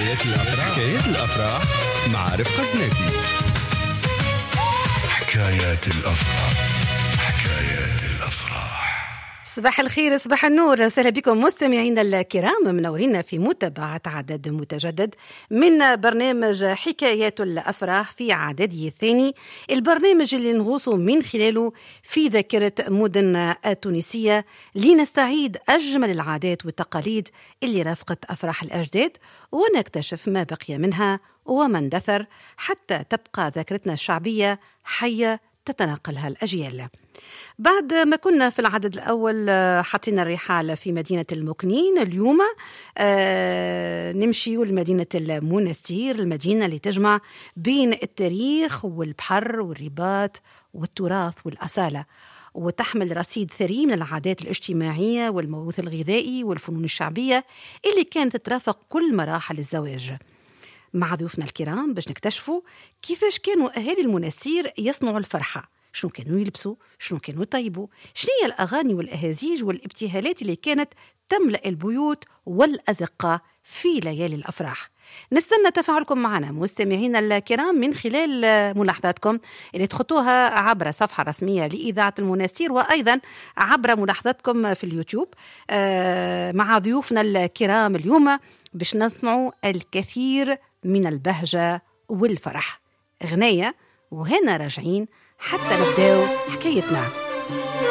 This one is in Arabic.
حكايات الأفراح مع رفقة زناتي. حكايات الأفراح. صباح الخير، صباح النور، وسهلا بكم مستمعينا الكرام، منورين في متابعة عدد متجدد من برنامج حكايات الأفراح في عدده الثاني، البرنامج اللي نغوص من خلاله في ذاكرة مدن التونسية لنستعيد أجمل العادات والتقاليد اللي رافقت أفراح الأجداد ونكتشف ما بقي منها وما اندثر حتى تبقى ذاكرتنا الشعبية حية تتناقلها الأجيال. بعد ما كنا في العدد الأول حطينا الرحال في مدينة المكنين، اليوم نمشي لمدينة المنستير، المدينة اللي تجمع بين التاريخ والبحر والرباط والتراث والأصالة، وتحمل رصيد ثري من العادات الاجتماعية والموروث الغذائي والفنون الشعبية اللي كانت ترافق كل مراحل الزواج. مع ضيوفنا الكرام باش نكتشفوا كيفاش كانوا أهالي المنستير يصنعوا الفرحة، شنو كانوا يلبسوا، شنو كانوا يطيبوا، شنو هي الأغاني والأهازيج والابتهالات اللي كانت تملأ البيوت والأزقة في ليالي الأفراح. نستنى تفاعلكم معنا مستمعينا الكرام من خلال ملاحظاتكم اللي تخطوها عبر صفحة رسمية لإذاعة المنستير، وأيضا عبر ملاحظاتكم في اليوتيوب. مع ضيوفنا الكرام اليوم باش نصنعوا الكثير من البهجة والفرح. غناية وهنا راجعين حتى نبداو حكايتنا.